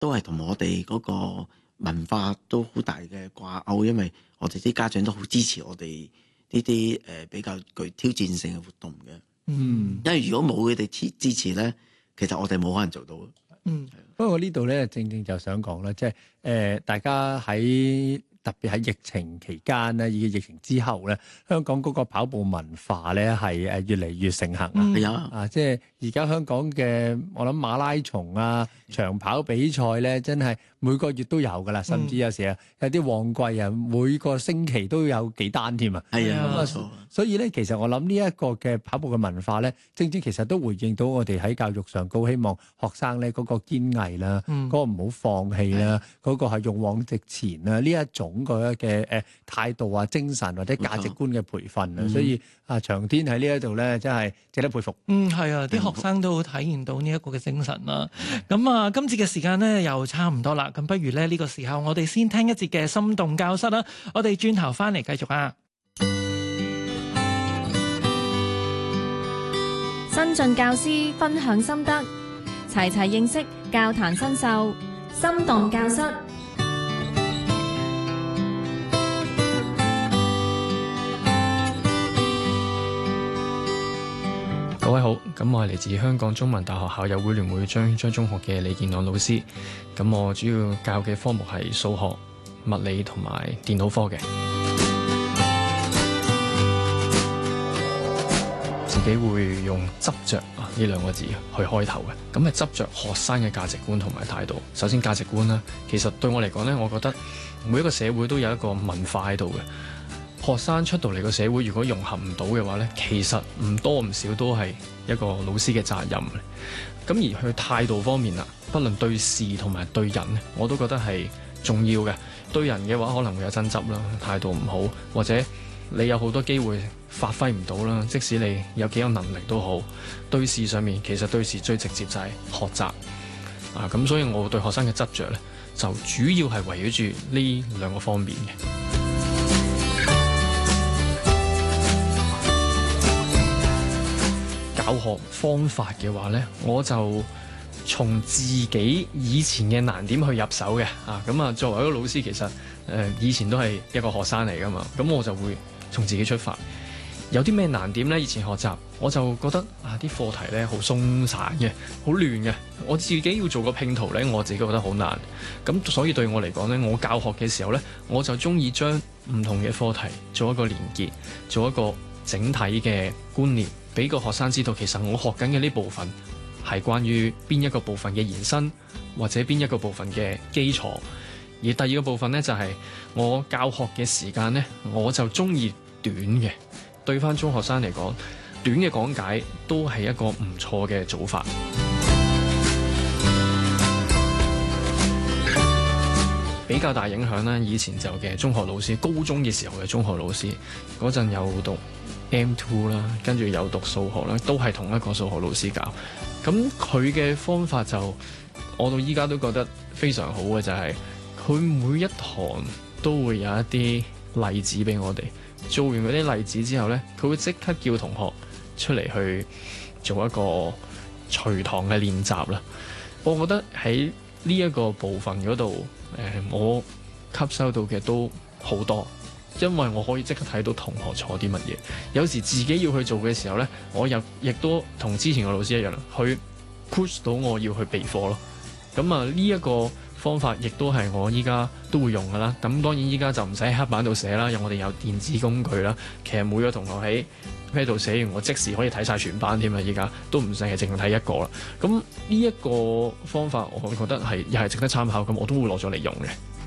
都係同我哋嗰個文化都好大嘅掛鈎，因為我哋啲家長都好支持我哋呢啲比較具挑戰性嘅活動嘅。因為如果冇佢哋支持咧，其實我哋冇可能做到。 不過呢度咧，正正就想講啦，即係大家喺特別喺疫情期間咧，以及疫情之後咧，香港嗰個跑步文化咧係越嚟越盛行啊！ 係啊， 即係而家香港嘅我諗馬拉松啊、長跑比賽咧，真係每個月都有噶啦，甚至有時啊有啲旺季啊，每個星期都有幾單添啊！ 係啊，冇錯。 所以咧，其實我諗呢一個嘅跑步嘅文化咧，正正其實都回應到我哋喺教育上高希望學生咧嗰個堅毅啦，嗰個唔好放棄啦，嗰個係勇往直前啦，呢一種嘅態度啊、精神或者價值觀嘅培訓啊，所以長天喺呢一度咧，真係值得佩服。 係啊，啲學生都體現到呢一個嘅精神啦。咁今次嘅時間咧又差唔多啦，咁不如咧呢個時候我哋先聽一節嘅心動教室啦，我哋轉頭翻嚟繼續啊。 新進教師分享心得，齊齊認識教壇新秀，心動教室。 各位好，咁我係嚟自香港中文大學校友會聯會張中學嘅李健朗老師，咁我主要教嘅科目係數學、物理同埋電腦科嘅。自己會用執着呢兩個字去開頭嘅，咁係執着學生嘅價值觀同埋態度。首先價值觀啦，其實對我嚟講呢，我覺得每一個社會都有一個文化喺度嘅。學生出到嚟個社會，如果融合唔到嘅話呢，其實唔多唔少都係一個老師嘅責任。咁而佢態度方面啦，不論對事同埋對人，我都覺得係重要嘅。對人嘅話可能會有爭執啦，態度唔好，或者你有好多機會發揮唔到啦，即使你有幾有能力都好。對事上面，其實對事最直接就係學習咁，所以我對學生嘅執着呢，就主要係圍繞住呢兩個方面嘅。教學方法嘅話呢，我就從自己以前嘅難點去入手嘅咁作為一個老師，其實以前都係一個學生嚟噶嘛，咁我就會從自己出發。有啲咩難點呢？以前學習我就覺得啲課題呢好鬆散嘅，好亂嘅。我自己要做個拼圖呢，我自己覺得好難。咁所以對我嚟講呢，我教學嘅時候呢，我就中意將唔同嘅課題做一個連結，做一個整體嘅觀念，俾個學生知道其實我學緊嘅呢部分係關於邊一個部分嘅延伸，或者邊一個部分嘅基礎。而第二個部分呢，就係我教學嘅時間呢，我就中意短嘅。對翻中學生嚟講，短嘅講解都係一個唔錯嘅做法。比較大影響呢，以前就嘅中學老師，高中嘅時候嘅中學老師，嗰陣有讀 M2 啦，跟住有讀數學啦，都係同一個數學老師教。咁佢嘅方法就，我到依家都覺得非常好嘅，就係佢每一堂都會有一啲例子俾我哋。做完嗰啲例子之後呢，佢會即刻叫同學出嚟去做一個隨堂嘅練習啦。我覺得喺呢一個部分嗰度，我吸收到嘅都好多，因為我可以即刻睇到同學錯啲乜嘢。有時自己要去做嘅時候呢，我亦都同之前個老師一樣，去 push 到我要去備課咯。咁呢一個方法亦都係我依家都會用噶啦。咁當然依家就唔使喺黑板度寫啦，我哋有電子工具啦。其實每個同學喺度寫完，我即時可以睇晒全班添啦。依家都唔使係淨係睇一個啦。咁呢一個方法，我覺得係又係值得參考。咁我都會攞咗嚟用嘅。